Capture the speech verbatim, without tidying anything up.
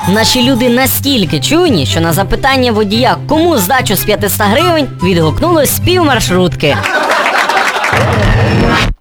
Наші люди настільки чуйні, що на запитання водія, кому здачу з п'ятисот гривень, відгукнулось з пів маршрутки.